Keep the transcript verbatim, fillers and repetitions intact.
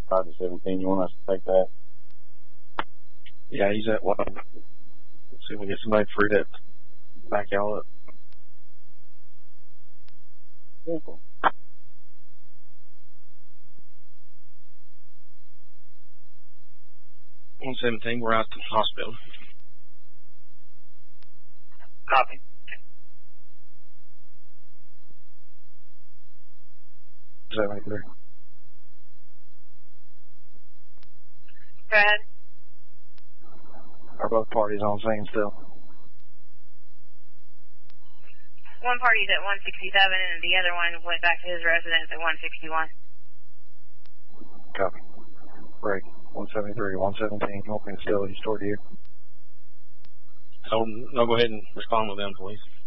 five to seventeen. You want us to take that? Yeah, he's at what? Let's see if we get somebody free to back y'all up. Yeah, cool. one seventeen, we're out to the hospital. Copy. seventy-three. Go ahead. Are both parties on scene still? One party's at one sixty-seven and the other one went back to his residence at one sixty-one. Copy. Break. one seventy-three, one seventeen, open facility, store to you. So, no, go ahead and respond with them, please.